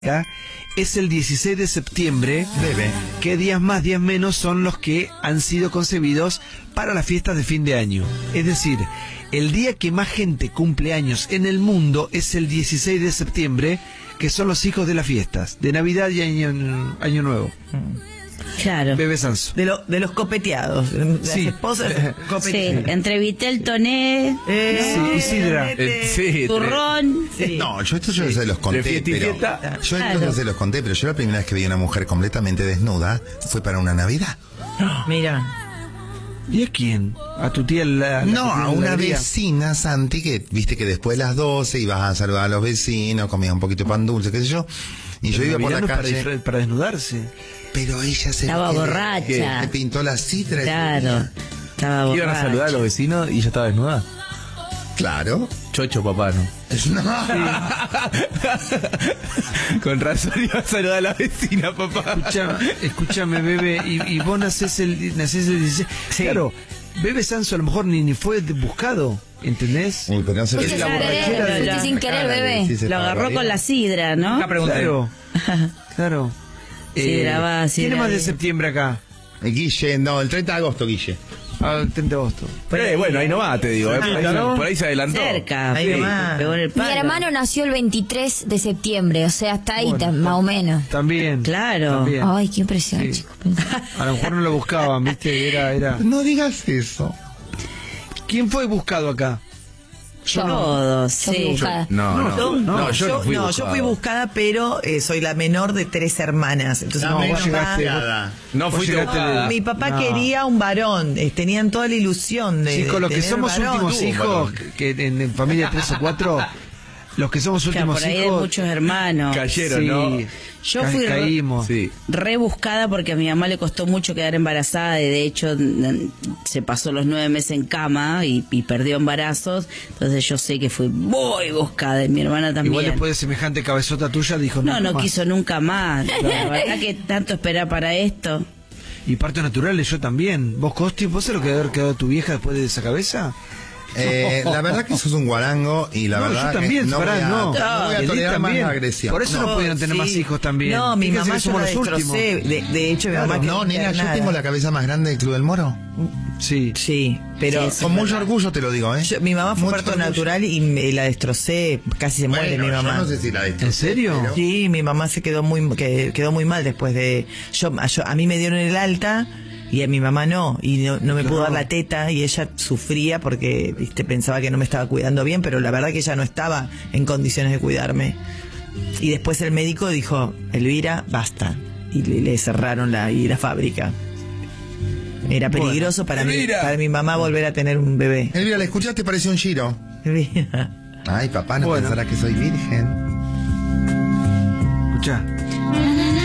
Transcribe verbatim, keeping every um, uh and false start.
es el dieciséis de septiembre. Bebé. ¿Qué días más, días menos son los que han sido concebidos para las fiestas de fin de año? Es decir, el día que más gente cumple años en el mundo es el dieciséis de septiembre, que son los hijos de las fiestas, de Navidad y Año, año Nuevo. Claro. Bebé Sanso. De, lo, de los copeteados, de las Sí. esposas Sí, copeteadas. entre Vitel Toné, Eh, Sí, y Sidra. Eh, sí, turrón. Sí. No, yo esto yo se los conté, De fiesta y pero fiesta. yo Claro. entonces se los conté, pero yo la primera vez que vi a una mujer completamente desnuda fue para una Navidad. Mira, ¿Y a quién? ¿A tu tía la, la No, que tiene a una heladería? vecina, Santi, que viste que después de las doce ibas a saludar a los vecinos, comías un poquito de pan dulce, qué sé yo, y yo Pero iba por Navidad la no es calle, para, disfra- para desnudarse. pero ella se Estaba que le- borracha. que le pintó la citra. Claro. Estaba Iban a borracha. saludar a los vecinos y ya estaba desnuda. Claro. Chocho, papá, ¿no? No. Con razón iba a saludar a la vecina, papá. Escuchame, escúchame, Bebe, y, y vos nacés el, nacés el dieciséis. Claro, Bebe Sanso a lo mejor ni, ni fue buscado, ¿entendés? Uy, pero no se Fuiste ve. sin La querer, borrachera lo- de- lo- sin querer, cara de bebé. decirse Lo esta agarró con barbaridad. la sidra, ¿no? Nunca pregunté. Claro, claro. Sidra va, ¿Quién sidra es más de viene. septiembre acá? Guille, no, el treinta de agosto, Guille. Ah, el treinta de agosto. Eh, bueno, ahí nomás te digo. eh, por, ahí, ¿no? por ahí se adelantó. Cerca, Ahí fue, nomás. pegó en el Mi palo. hermano nació el veintitrés de septiembre, o sea, hasta ahí, Bueno, tam- más o menos. También. Claro. También. Ay, qué impresión, Sí. chicos. A lo mejor no lo buscaban, ¿viste? Era, era. No digas eso. ¿Quién fue buscado acá? Yo, Todos, yo fui sí. buscada. No, no, yo, no, no, yo yo, no fui no, yo buscado. fui buscada, pero eh, soy la menor de tres hermanas. Entonces No, mi vos papá, llegaste- Nada. No Vos fuiste llegaste buscada. mi papá No. quería un varón. eh, tenían toda la ilusión de. Chicos, de los que tener somos varón. últimos Tuvo hijos, varón. que en, en familia tres o cuatro, los que somos Claro, últimos por ahí de hijos. muchos hermanos. Cayeron, sí, ¿no? Yo ca- fui re- caímos. Sí. Rebuscada porque a mi mamá le costó mucho quedar embarazada y de hecho n- se pasó los nueve meses en cama y, y perdió embarazos. Entonces yo sé que fui muy buscada y mi hermana también. Igual después de semejante cabezota tuya dijo no, no más. quiso nunca más. La verdad que tanto esperar para esto. Y partos naturales yo también. ¿Vos, Costi, vos sabés lo que debe haber quedado tu vieja después de esa cabeza? Eh, la verdad que sos un guarango y la No, verdad yo también, que no pará, voy a, no. no voy a Edith tolerar más también. la agresión. Por eso no, No, pudieron tener sí. más hijos también. No, mi Fíjense mamá que yo somos la los últimos. destrocé. De, de hecho, mi Claro, mamá No, quedó nena, yo internada. tengo la cabeza más grande del Club del Moro. Sí. Sí, pero Sí, Con mucho orgullo te lo digo, ¿eh? yo- mi mamá fue Mucho parto orgullo. natural y me la destrocé. Casi se muere Bueno, mi yo mamá. no sé si la destrocé, ¿En serio? pero- Sí, mi mamá se quedó muy que, quedó muy mal después de yo, a yo- a mí me dieron el alta y a mi mamá no y no, no me Claro. pudo dar la teta y ella sufría porque viste pensaba que no me estaba cuidando bien, pero la verdad que ella no estaba en condiciones de cuidarme. Y después el médico dijo, "Elvira, basta." Y le, le cerraron la y la fábrica. Era peligroso para mí, Elvira. para mi mamá volver a tener un bebé. Elvira, ¿la escuchaste? Pareció un giro. Elvira. Ay, papá, no Bueno. pensarás que soy virgen. Escuchá.